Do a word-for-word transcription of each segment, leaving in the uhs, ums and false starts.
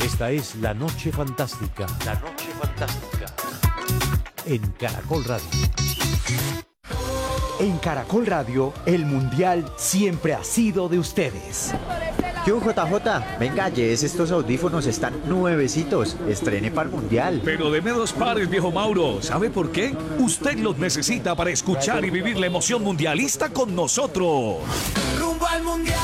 Esta es La Noche Fantástica. La Noche Fantástica. En Caracol Radio. En Caracol Radio, el Mundial siempre ha sido de ustedes. Yo, J J, venga, llévese estos audífonos, están nuevecitos, estrene para el Mundial. Pero deme dos pares, viejo Mauro, ¿sabe por qué? Usted los necesita para escuchar y vivir la emoción mundialista con nosotros. Rumbo al Mundial.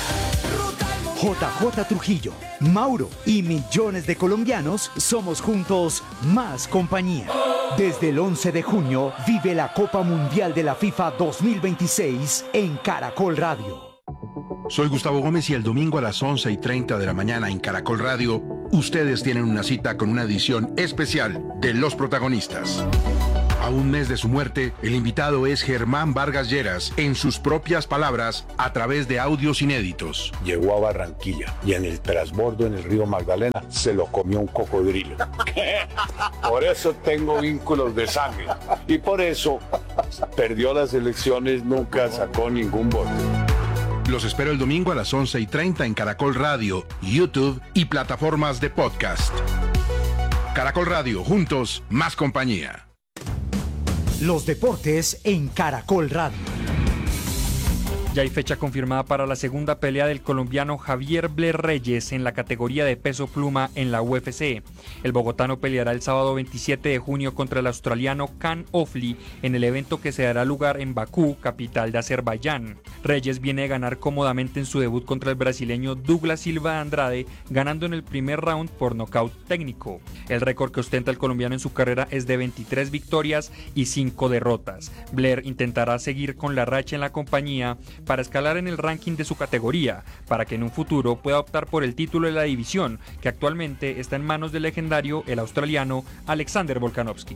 J J Trujillo, Mauro y millones de colombianos somos juntos más compañía. Desde el once de junio vive la Copa Mundial de la FIFA dos mil veintiséis en Caracol Radio. Soy Gustavo Gómez y el domingo a las once y treinta de la mañana en Caracol Radio, ustedes tienen una cita con una edición especial de Los Protagonistas. A un mes de su muerte, el invitado es Germán Vargas Lleras, en sus propias palabras, a través de audios inéditos. Llegó a Barranquilla y en el transbordo en el río Magdalena se lo comió un cocodrilo. Por eso tengo vínculos de sangre y por eso perdió las elecciones, nunca sacó ningún voto. Los espero el domingo a las once y treinta en Caracol Radio, YouTube y plataformas de podcast. Caracol Radio, juntos, más compañía. Los deportes en Caracol Radio. Ya hay fecha confirmada para la segunda pelea del colombiano Javier Blair Reyes en la categoría de peso pluma en la U F C. El bogotano peleará el sábado veintisiete de junio contra el australiano Khan Ofli en el evento que se dará lugar en Bakú, capital de Azerbaiyán. Reyes viene a ganar cómodamente en su debut contra el brasileño Douglas Silva de Andrade, ganando en el primer round por nocaut técnico. El récord que ostenta el colombiano en su carrera es de veintitrés victorias y cinco derrotas. Blair intentará seguir con la racha en la compañía para escalar en el ranking de su categoría, para que en un futuro pueda optar por el título de la división, que actualmente está en manos del legendario, el australiano Alexander Volkanovski.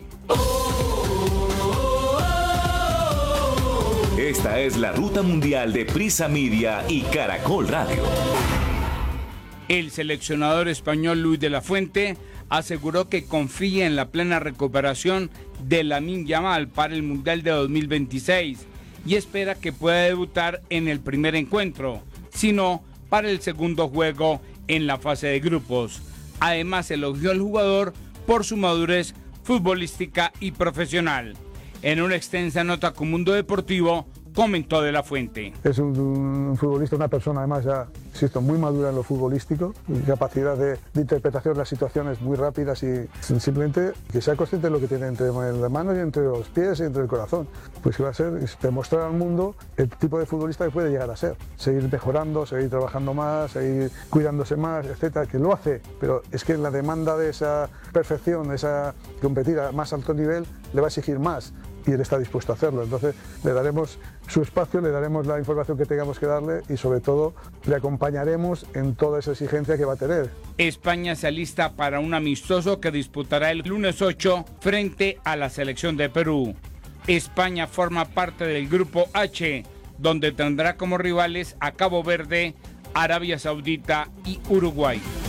Esta es la ruta mundial de Prisa Media y Caracol Radio. El seleccionador español Luis de la Fuente aseguró que confía en la plena recuperación de Lamine Yamal para el Mundial de dos mil veintiséis y espera que pueda debutar en el primer encuentro, sino para el segundo juego en la fase de grupos. Además, elogió al jugador por su madurez futbolística y profesional. En una extensa nota con Mundo Deportivo, comentó de la Fuente. Es un, un futbolista, una persona además ya, insisto, muy madura en lo futbolístico, capacidad de, de interpretación de las situaciones muy rápidas y simplemente que sea consciente de lo que tiene entre las manos y entre los pies y entre el corazón. Pues que va a ser demostrar al mundo el tipo de futbolista que puede llegar a ser. Seguir mejorando, seguir trabajando más, seguir cuidándose más, etcétera, que lo hace, pero es que la demanda de esa perfección, de esa competir a más alto nivel, le va a exigir más. Y él está dispuesto a hacerlo, entonces le daremos su espacio, le daremos la información que tengamos que darle y sobre todo le acompañaremos en toda esa exigencia que va a tener. España se alista para un amistoso que disputará el lunes ocho frente a la selección de Perú. España forma parte del grupo H, donde tendrá como rivales a Cabo Verde, Arabia Saudita y Uruguay.